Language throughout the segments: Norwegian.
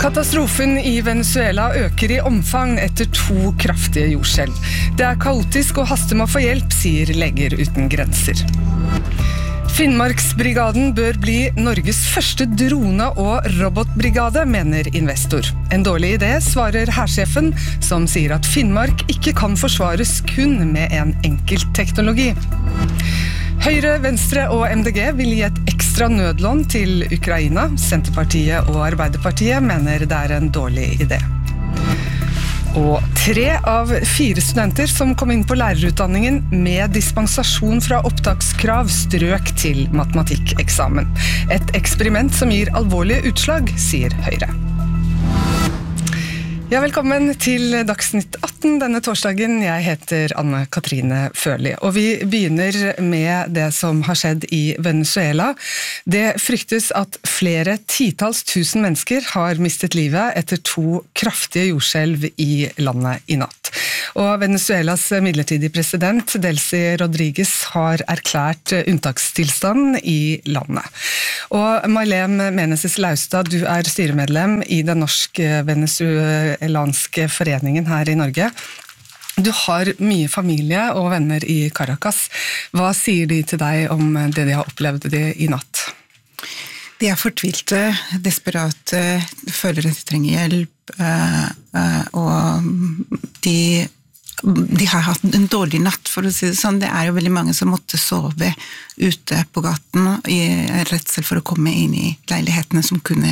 Katastrofen i Venezuela øker i omfang etter 2 kraftige jordskjelv. Det kaotisk og haster med å få hjelp, sier Leger uten grenser. Finnmarksbrigaden bør bli Norges første drone- og robotbrigade, mener investor. En dårlig idé, svarer hærsjefen, som sier at Finnmark ikke kan forsvares kun med en enkelt teknologi. Høyre, Venstre og MDG vil gi et ekstra nødlån til Ukraina. Senterpartiet og Arbeiderpartiet mener det en dårlig idé. Og 3 av 4 studenter som kom inn på lærerutdanningen med dispensasjon fra opptakskrav strøk til matematikkeksamen. Et eksperiment som gir alvorlige utslag, sier Høyre. Ja, velkommen til Dagsnytt 18 denne torsdagen. Jeg heter Anne-Katrine Førli, og vi begynner med det som har skjedd i Venezuela. Det fryktes at flere titals tusen mennesker har mistet livet etter 2 kraftige jordskjelv i landet i natt. Og Venezuelas midlertidige president, Delcy Rodriguez, har erklært unntakstilstand i landet. Og Marlem Meneses Laustad, du styremedlem i den norsk-venezuelanske foreningen her i Norge. Du har mye familie og venner i Caracas. Hva sier de til deg om det de har opplevd i natt? De fortvilte, desperate, føler at de trenger hjelp, og de har hatt en dårlig natt, for å si det sånn. Det jo veldig mange som måtte sove ute på gaten i redsel for å komme inn i leilighetene som kunne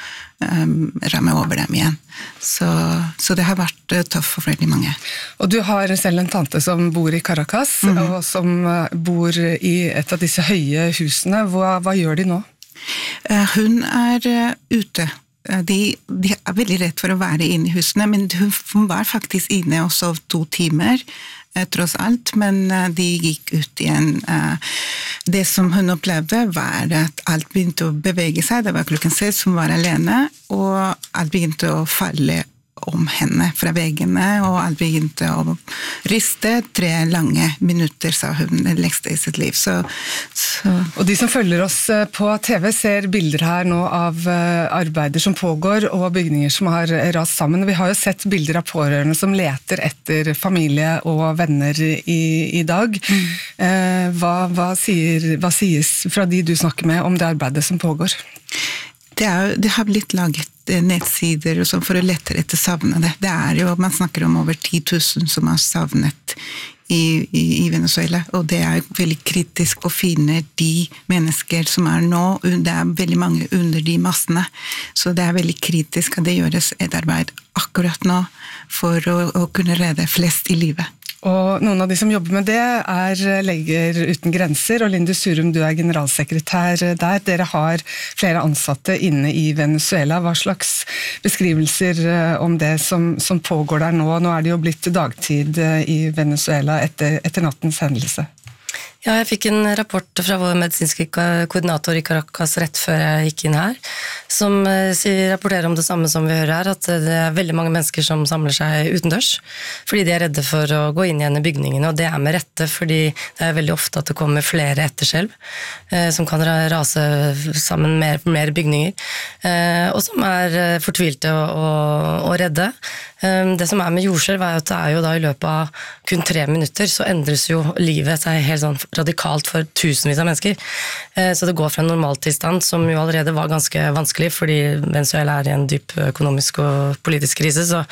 ramme over dem igjen. Så det har vært tøft for veldig mange. Og du har selv en tante som bor i Caracas, og som bor i et av disse høye husene. Hva gjør de nå? Hun ute. De veldig redd for å være inne i husene, men hun var faktisk inne og sov 2 timer, tross alt, men de gikk ut igjen. Det som hun opplevde var at alt begynte å bevege seg. Det var klokken 6, hun var alene, og alt begynte å falle om henne fra veggene, og alt begynte å riste. 3 lange minutter, sa hun, lekste i sitt liv. Og de som følger oss på TV ser bilder her nå av arbeider som pågår, og bygninger som har rast sammen. Vi har jo sett bilder av pårørende som leter etter familie og venner i dag. Hva sies fra de du snakker med om det arbeidet som pågår? Det har blitt laget nettsider for å lette etter savnede. Det jo, man snakker om over 10 000 som har savnet i Venezuela, og det veldig kritisk å finne de mennesker som nå. Det veldig mange under de massene, så det veldig kritisk at det gjøres et arbeid akkurat nå for å kunne redde flest i livet. Og noen av de som jobber med det Leger uten grenser, og Lindus Surum, du generalsekretær der. Dere har flere ansatte inne i Venezuela. Hva slags beskrivelser om det som pågår der nå? Nå det jo blitt dagtid i Venezuela etter nattens hendelse. Ja, jeg fikk en rapport fra vår medisinske koordinator i Caracas rett før jeg gikk inn her, som rapporterer om det samme som vi hører her, at det veldig mange mennesker som samler seg utendørs, fordi de redde for å gå inn igjen i bygningene, og det med rette, fordi det veldig ofte at det kommer flere etterskjelv, som kan rase sammen mer bygninger, og som fortvilte og redde. Det som med jordskjelv at det jo da i løpet av kun 3 minutter, så endres jo livet seg helt sånn radikalt for tusenvis av mennesker. Så det går fra en normaltilstand, som jo allerede var ganske vanskelig, fordi Venezuela i en dyp økonomisk og politisk krise, så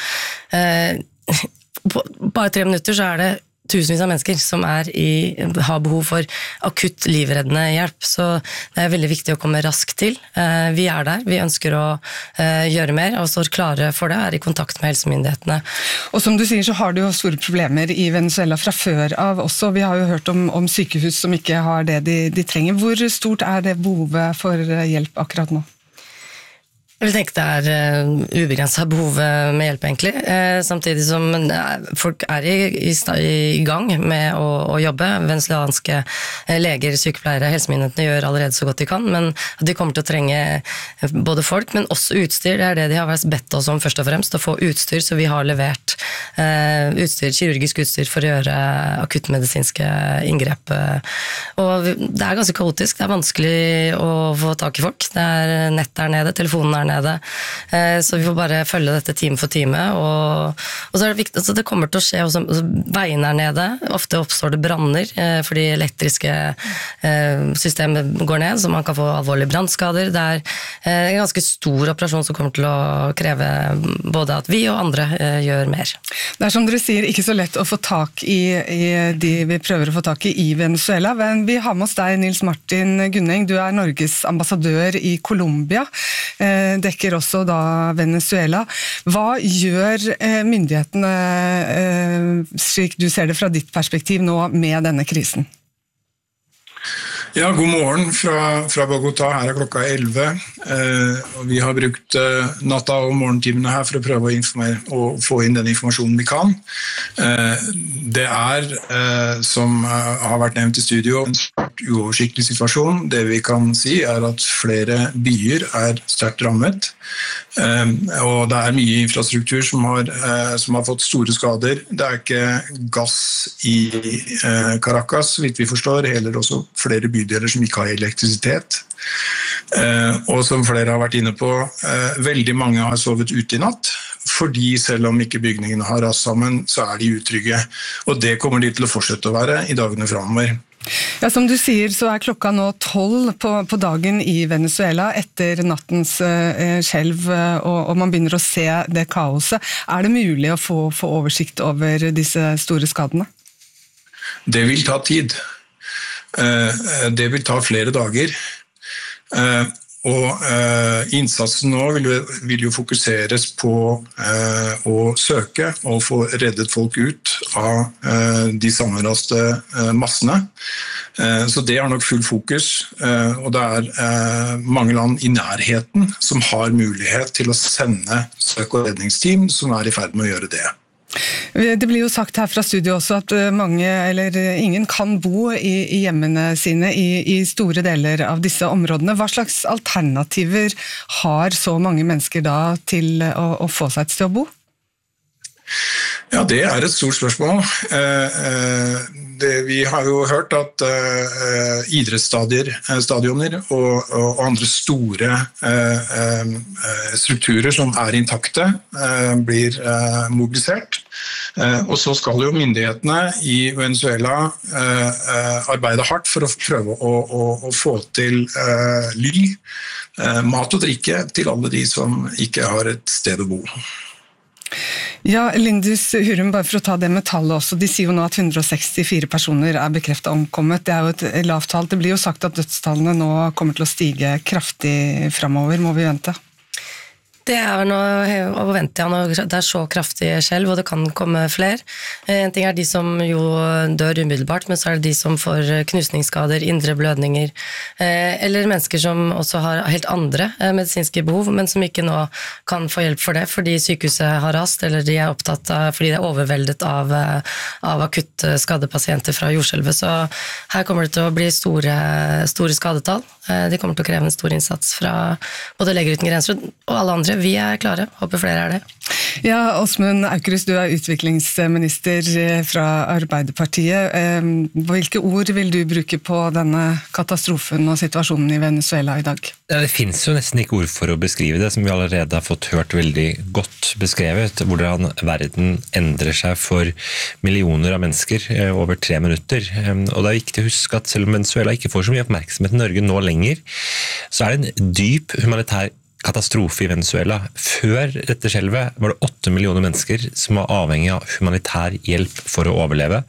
bare 3 minutter så det tusenvis av mennesker som har behov for akutt livreddende hjelp, så det veldig viktig å komme raskt til. Vi der, vi ønsker å gjøre mer, og står klare for det, i kontakt med helsemyndighetene. Og som du sier, så har du jo store problemer i Venezuela fra før av også. Vi har jo hørt om sykehus som ikke har det de trenger. Hvor stort det behovet for hjelp akkurat nå? Jeg vil tenke det ubegrenset behov med hjelp egentlig, samtidig som folk i gang med å jobbe. Venezuelanske leger, sykepleiere, helsemyndighetene gjør allerede så godt de kan, men de kommer til å trenge både folk, men også utstyr. Det det de har vært bedt oss om først og fremst, å få utstyr, så vi har levert utstyr, kirurgisk utstyr for å gjøre akuttmedisinske inngrep. Og det ganske kaotisk, det vanskelig å få tak i folk. Det nett der nede, telefonen nede. Så vi får bare følge dette time for time, og så det viktig, altså det kommer til å skje også, veien nede, ofte oppstår det branner, fordi elektriske systemet går ned, så man kan få alvorlige brannskader. Det en ganske stor operasjon som kommer til å kreve både at vi og andre gjør mer. Det som dere sier, ikke så lett å få tak i de vi prøver å få tak i Venezuela, men vi har med oss deg, Nils Martin Gunning, du Norges ambassadør i Colombia, dekker også da Venezuela. Hva gjør myndighetene, slik du ser det fra ditt perspektiv nå, med denne krisen? Ja, god morgen fra Bogotá. Her klokka 11. Og vi har brukt natta og morgentimene her for å prøve å informere og få inn den informasjonen vi kan. Det som har vært nevnt i studio, en svært uoversiktlig situasjon. Det vi kan si at flere byer sterkt rammet. Og det mye infrastruktur som har fått store skader. Det ikke gass i Caracas, vidt vi forstår, heller også flere bydeler som ikke har elektrisitet. Og som flere har vært inne på, veldig mange har sovet ute i natt, fordi selv om ikke bygningene har rast sammen, så de utrygge. Og det kommer de til å fortsette å være i dagene fremover. Ja, som du sier, så klokka nå 12 på dagen i Venezuela etter nattens skjelv, og man begynner å se det kaoset. Det mulig å få oversikt over disse store skadene? Det vil ta tid. Det vil ta flere dager. Og innsatsen nå vil jo fokuseres på å søke og få reddet folk ut av de sammenraste massene. Så det har nok full fokus, og det mange land i nærheten som har mulighet til å sende søk- og redningsteam som i ferd med å gjøre det. Det blir jo sagt her fra studio også at mange, eller ingen kan bo i hjemmene sine i store deler av disse områdene. Hva slags alternativer har så mange mennesker da til å få seg et sted å bo? Ja, det et stort spørsmål. Vi har jo hørt at idrettsstadioner og andre store strukturer som intakte blir mobilisert. Og så skal jo myndighetene i Venezuela arbeide hardt for å prøve å få til ly, mat og drikke til alle de som ikke har et sted å bo. Ja, Lindus Hurum, bare for å ta det med tallet også, de sier jo nå at 164 personer bekreftet omkommet. Det jo et lavt tall. Det blir jo sagt at dødstallene nå kommer til å stige kraftig fremover, må vi vente? Det nå å vente når det så kraftig skjelv, og det kan komme flere. En ting de som jo dør umiddelbart, men så det de som får knusningsskader, indre blødninger, eller mennesker som også har helt andre medisinske behov, men som ikke nå kan få hjelp for det, fordi sykehuset har rast, eller de opptatt av, fordi de overveldet av akutt skadepasienter fra jordskjelvet. Så her kommer det til å bli store skadetall. De kommer til å kreve en stor innsats fra både Leger uten grenser og alle andre. Vi klare, håper flere det. Ja, Åsmund Aukrust, du utviklingsminister fra Arbeiderpartiet. Hvilke ord vil du bruke på denne katastrofen og situasjonen i Venezuela i dag? Det finnes jo nesten ikke ord for å beskrive det, som vi allerede har fått hørt veldig godt beskrevet, hvordan verden endrer seg for millioner av mennesker over 3 minutter. Og det viktig å huske at selv om Venezuela ikke får så mye oppmerksomhet i Norge nå lenger, så det en dyp humanitær katastrofe i Venezuela. Før dette skjelvet var det 8 millioner mennesker som var avhengig av humanitær hjelp for å overleve.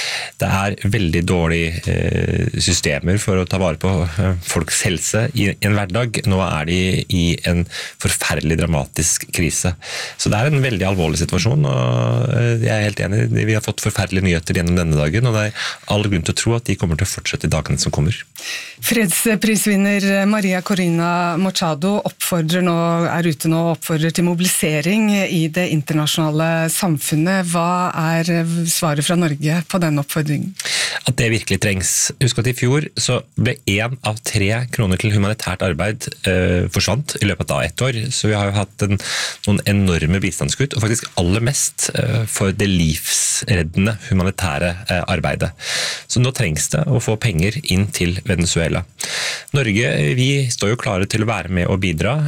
Det veldig dårlige systemer for å ta vare på folks helse i en hverdag. Nå de i en forferdelig dramatisk krise. Så det en veldig alvorlig situasjon, og jeg helt enig. Vi har fått forferdelige nyheter gjennom denne dagen, og det all grunn til å tro at de kommer til å fortsette i dagene som kommer. Fredsprisvinner Maria Corina Machado ute nå og oppfordrer til mobilisering i det internasjonale samfunnet. Hva svaret fra Norge på den oppfordringen? At det virkelig trengs. Husk at i fjor så ble 1 av 3 kroner til humanitært arbeid forsvant i løpet av 1 år, så vi har jo hatt noen enorme bistandskutt, og faktisk aller mest for det livsreddende humanitære arbeidet. Så nå trengs det å få penger inn til Venezuela. Norge, vi står jo klare til å være med og bidra.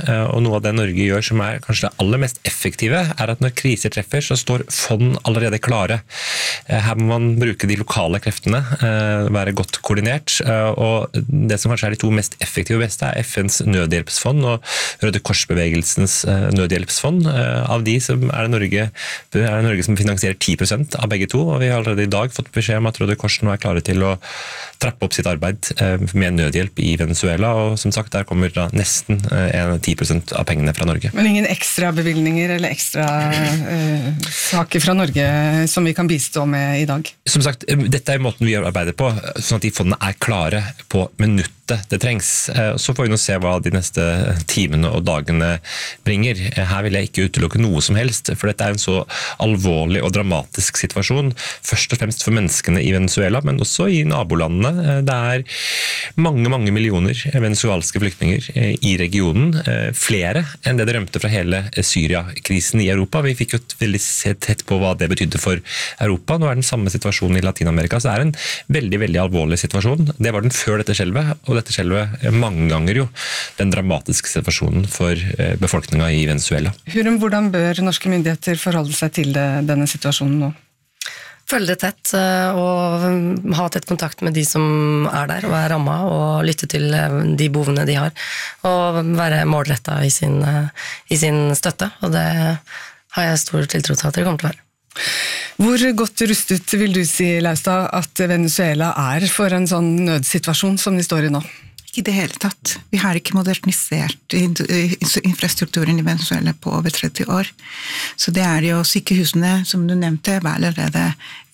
og noe av det Norge gjør som kanskje det aller mest effektive, at når kriser treffer, så står fond allerede klare. Her må man bruke de lokale kreftene, være godt koordinert, og det som kanskje de to mest effektive og beste FNs nødhjelpsfond og Røde Korsbevegelsens nødhjelpsfond. Av de som det Norge som finansierer 10% av begge to, og vi har allerede i dag fått beskjed om at Røde Kors nå klare til å trappe opp sitt arbeid med nødhjelp i Venezuela, og som sagt, der kommer da nesten 10% av pengene fra Norge. Men ingen ekstra bevilgninger eller ekstra saker fra Norge som vi kan bistå med i dag? Som sagt, dette måten vi arbeider på, sånn at de fondene klare på minuttet det trengs. Så får vi nå se hva de neste timene og dagene bringer. Her vil jeg ikke utelukke noe som helst, for dette en så alvorlig og dramatisk situasjon, først og fremst for menneskene i Venezuela, men også i nabolandene. Det mange, mange millioner venezuelanske flyktninger i regionen, flere enn det rømte fra hele Syria-krisen i Europa. Vi fikk jo veldig tett på hva det betydde for Europa. Nå den samme situasjonen i Latinamerika, så det en veldig, veldig alvorlig situasjon. Det var den før dette skjelvet, og dette skjelvet mange ganger jo den dramatiske situasjonen for befolkningen i Venezuela. Hurum, hvordan bør norske myndigheter forholde seg til denne situasjonen nå? Følge det tett og ha tett kontakt med de som der og rammet, og lytte til de behovene de har, og være målrettet i sin støtte, og det har jeg stor tiltro til at det kommer til å være. Hvor godt rustet vil du si, Laustad, at Venezuela for en sånn nødsituasjon som de står i nå? I det hele tatt. Vi har ikke modernisert infrastrukturen i Venezuela på over 30 år. Så det jo sykehusene, som du nevnte, var allerede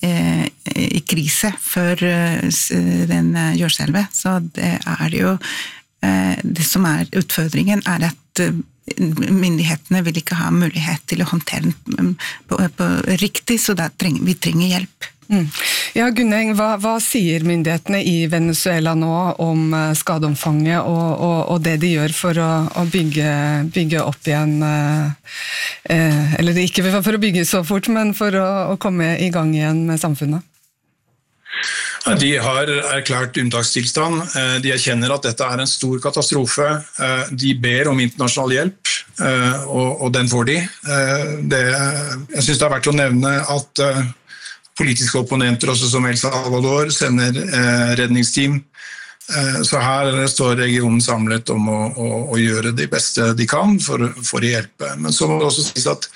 i krise før den jordskjelvet. Så det jo det som utfordringen at myndighetene vil ikke ha mulighet til å håndtere den på riktig, så vi trenger hjelp. Ja, Gunneng, hva sier myndighetene i Venezuela nå om skadeomfanget og det de gjør for å bygge opp igjen, eller ikke for å bygge så fort, men for å komme i gang igjen med samfunnet? De har erklært unntakstilstand. De erkjenner at dette en stor katastrofe. De ber om internasjonal hjelp, og den får de. Jeg synes det verdt å nevne at politiske opponenter, også som El Salvador, sender redningsteam. Så her står regionen samlet om å gjøre det beste de kan for å hjelpe. Men så må det også sies at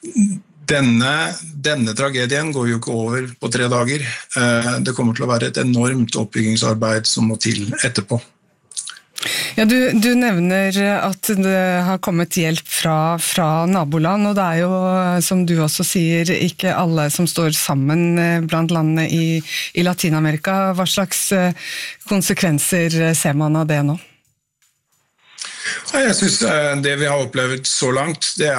denne tragedien går jo ikke over på 3 dager. Det kommer til å være et enormt oppbyggingsarbeid som må til etterpå. Ja, du nevner at det har kommet hjelp fra naboland, og det jo, som du også sier, ikke alle som står sammen blant landene i Latinamerika. Hva slags konsekvenser ser man av det nå? Jeg synes det vi har opplevd så langt, det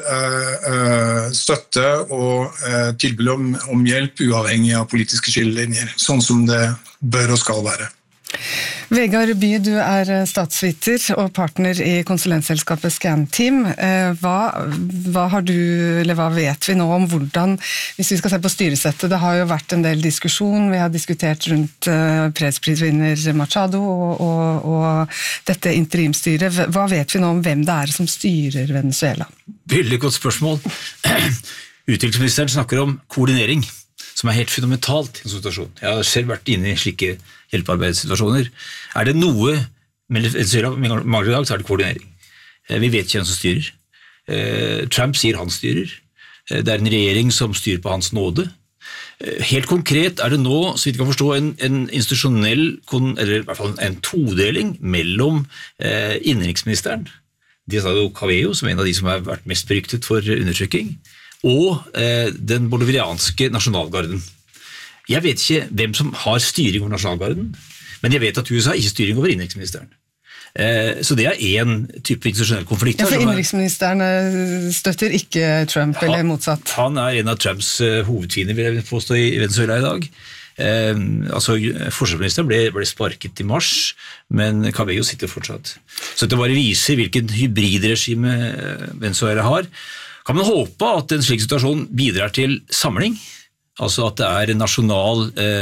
støtte og tilbud om hjelp uavhengig av politiske skillelinjer, sånn som det bør og skal være. Vegard By, du statsviter og partner i konsulentselskapet Scanteam. Hva vet vi nå om hvordan, hvis vi skal se på styresettet, det har jo vært en del diskusjon, vi har diskutert rundt fredsprisvinner Machado og dette interimstyret. Hva vet vi nå om hvem det som styrer Venezuela? Veldig godt spørsmål. Utviklingsministeren snakker om koordinering, som helt fundamentalt i en situasjon. Jeg har selv vært inne i slike hjelpearbeidssituasjoner. Det noe med Venezuela mangler i dag, så det koordinering. Vi vet ikke hvem som styrer. Trump sier han styrer. Det en regjering som styrer på hans nåde. Helt konkret det nå, så vi kan forstå, en institusjonell, eller i hvert fall en todeling mellom innenriksministeren, Diosdado Cabello, som en av de som har vært mest beryktet for undertrykking, og den bolivianske nasjonalgarden. Jeg vet ikke hvem som har styring over nasjonalgarden, men jeg vet at USA ikke har styring over innenriksministeren. Så det en type institusjonell konflikt. Ja, for innenriksministeren støtter ikke Trump, eller motsatt? Han en av Trumps hovedfiender, vil jeg påstå, i Venezuela i dag. Forsvarsministeren ble sparket i mars, men Cabello sitter fortsatt. Så det bare viser hvilken hybridregime Venezuela har. Kan man håpe at en slik situasjon bidrar til samling, altså at det en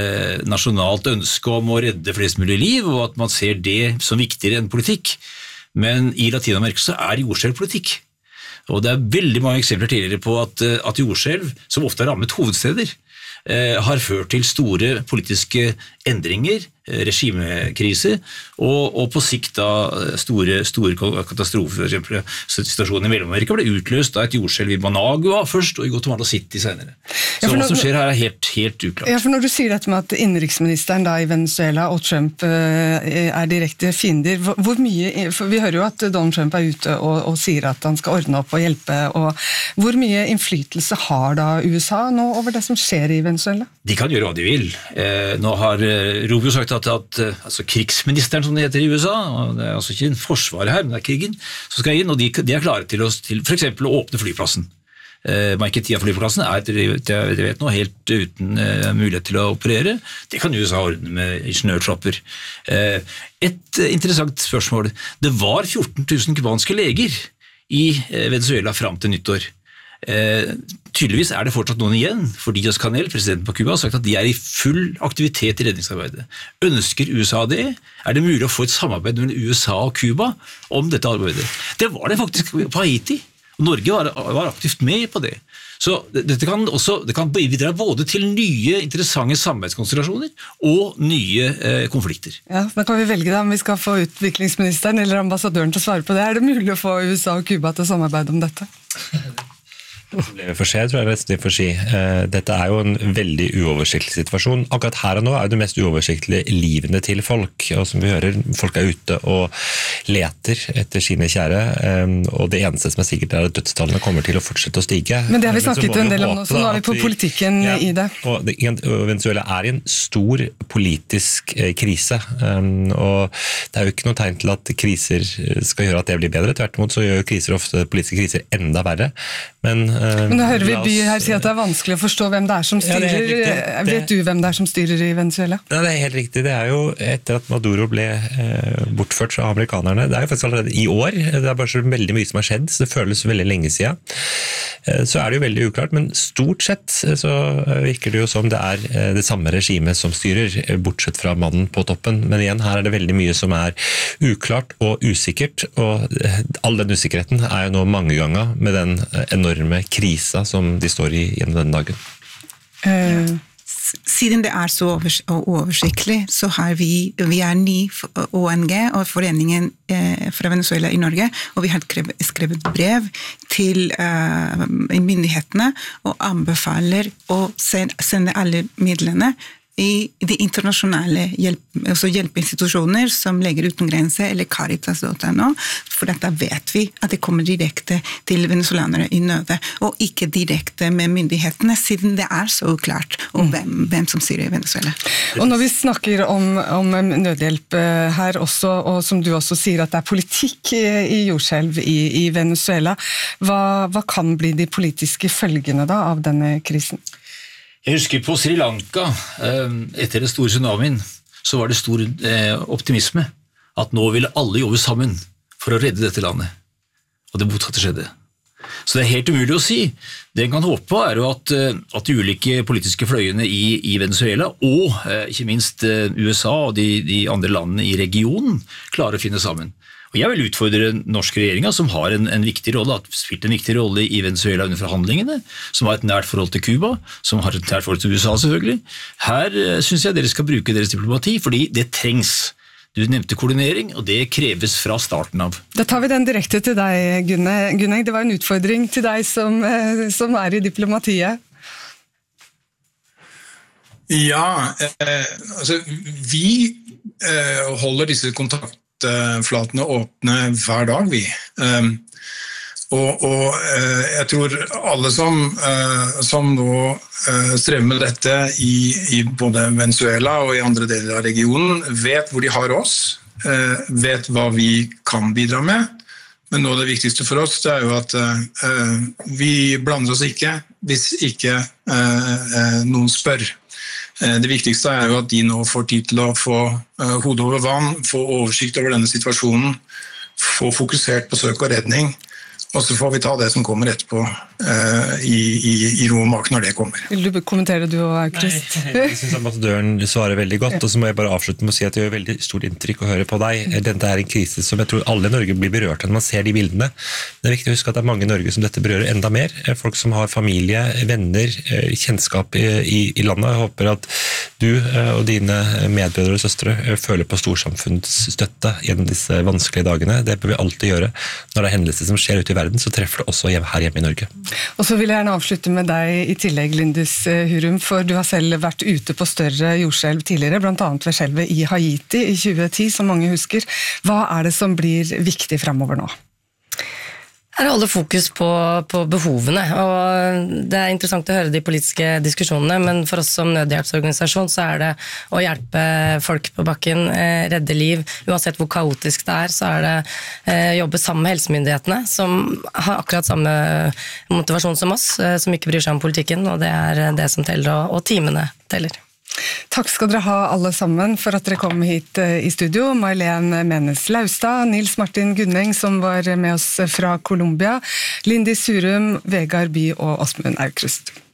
nasjonalt ønske om å redde flest mulig liv, og at man ser det som viktigere enn politikk. men i Latinamerika så jordskjelvpolitikk. Og det veldig mange eksempler tidligere på at jordskjelv, som ofte har rammet hovedsteder, har ført til store politiske endringer, regimekriser, og på sikt da store katastrofer, for eksempel situasjonen i Mellom-Amerika ble utløst av et jordskjelv i Managua først, og i Guatemala City senere. Så hva som skjer her helt uklart. Ja, for når du sier dette med at innenriksministeren da i Venezuela og Trump direkte fiender, hvor mye, for vi hører jo at Donald Trump ute og sier at han skal ordne opp og hjelpe, og hvor mye innflytelse har da USA nå over det som skjer i Venezuela? De kan gjøre hva de vil. Nå har Rubio sagt at krigsministeren, som det heter i USA, og det altså ikke en forsvar her, men det krigen, som skal inn, og de klare til for eksempel å åpne flyplassen. Maiquetía-flyplassen jeg vet nå, helt uten mulighet til å operere. Det kan USA ordne med ingeniørtropper. Et interessant spørsmål. Det var 14 000 kubanske leger i Venezuela frem til nyttår. Tydeligvis det fortsatt noen igjen, for Díaz-Canel, presidenten på Cuba, har sagt at de i full aktivitet i redningsarbeidet. Ønsker USA det? Det mulig å få et samarbeid mellom USA og Cuba om dette arbeidet? Det var det faktisk på Haiti, og Norge var aktivt med på det. Så det kan bidra både til nye interessante samarbeidskonstellasjoner og nye konflikter. Ja, da kan vi velge da, om vi skal få utviklingsministeren eller ambassadøren til å svare på det. Det mulig å få USA og Cuba til å samarbeide om dette? Det får skje, tror jeg det får si. Dette jo en veldig uoversiktlig situasjon. Akkurat her og nå det mest uoversiktlige livene til folk, og som vi hører, folk ute og leter etter sine kjære, og det eneste som sikkert at dødstallene kommer til å fortsette å stige. Men det har vi snakket en del om nå, så nå vi på politikken i det. Og Venezuela i en stor politisk krise, og det jo ikke noe tegn til at kriser skal gjøre at det blir bedre. Tvert imot så gjør kriser ofte politiske kriser enda verre. Men nå hører vi By her si at det vanskelig å forstå hvem det som styrer. Ja, vet du hvem det som styrer i Venezuela? Ja, det helt riktig. Det jo etter at Maduro ble bortført fra amerikanerne. Det jo faktisk allerede i år. Det bare så veldig mye som har skjedd, så det føles veldig lenge siden. Så det jo veldig uklart, men stort sett så virker det jo som det det samme regimet som styrer, bortsett fra mannen på toppen. Men igjen, her det veldig mye som uklart og usikkert, og all den usikkerheten jo nå mange ganger med den enorme krisa som de står i gjennom denne dagen. Siden det så oversiktlig, så har vi 9 ONG og foreningen fra Venezuela i Norge, og vi har skrevet brev til myndighetene og anbefaler å sende alle midlene i de internasjonale hjelpeinstitusjoner som Leger uten grenser eller Caritas.no, for dette vet vi at det kommer direkte til venezuelanere i nøde, og ikke direkte med myndighetene, siden det så uklart om hvem som styrer i Venezuela. Og når vi snakker om nødhjelp her også, og som du også sier at det politikk i jordskjelv i Venezuela, hva kan bli de politiske følgene da av denne krisen? Jeg husker på Sri Lanka, etter den store tsunamien, så var det stor optimisme at nå ville alle jobbe sammen for å redde dette landet. Og det motsatte skjedde. Så det helt umulig å si. Det en kan håpe på jo at de ulike politiske fløyene i Venezuela, og ikke minst USA og de andre landene i regionen, klarer å finne sammen. Og jeg vil utfordre den norske regjeringen, som har en viktig rolle, har spilt en viktig rolle i Venezuela under forhandlingene, som har et nært forhold til Cuba, som har et nært forhold til USA selvfølgelig. Her synes jeg dere skal bruke deres diplomati, fordi det trengs. Du nevnte koordinering, og det kreves fra starten av. Da tar vi den direkte til deg, Gunneng. Det var en utfordring til deg som i diplomatiet. Ja, altså vi holder disse kontaktflatene åpne hver dag, vi. Og jeg tror alle som nå strever med dette i både Venezuela og i andre deler av regionen, vet hvor de har oss, vet hva vi kan bidra med. Men noe av det viktigste for oss det jo at vi blander oss ikke hvis ikke noen spør. Det viktigste jo at de nå får tid til å få hodet over vann, få oversikt over denne situasjonen, få fokusert på søk og redning, og så får vi ta det som kommer etterpå i ro og mak når det kommer. Vil du kommentere du og Aukrust? Jeg synes ambassadøren svarer veldig godt, og så må jeg bare avslutte med å si at det gjør veldig stort inntrykk å høre på deg. Dette en krise som jeg tror alle i Norge blir berørt når man ser de bildene. Det viktig å huske at det mange i Norge som dette berører enda mer. Folk som har familie, venner, kjennskap i landet. Jeg håper at du og dine medbrødre og søstre føler på storsamfunnsstøtte gjennom disse vanskelige dagene. Det bør vi alltid gjøre. Når det er hendelser som skjer ute i verden, så treffer det også her hjemme i Norge. Og så vil jeg gjerne avslutte med deg i tillegg, Lindis Hurum, for du har selv vært ute på større jordskjelv tidligere, blant annet ved skjelvet i Haiti i 2010, som mange husker. Hva er det som blir viktig fremover nå? Her holder fokus på behovene, og det er interessant å høre de politiske diskusjonene, men for oss som nødhjelpsorganisasjon så er det å hjelpe folk på bakken, redde liv, uansett hvor kaotisk det er, så er det jobbe sammen med helsemyndighetene, som har akkurat samme motivasjon som oss, som ikke bryr seg om politikken, og det er det som teller, og teamene teller. Takk skal dere ha alle sammen for at dere kom hit i studio. May-Len Menes Laustad, Nils Martin Gunneng som var med oss fra Colombia, Lindis Hurum, Vegard Bye og Åsmund Aukrust.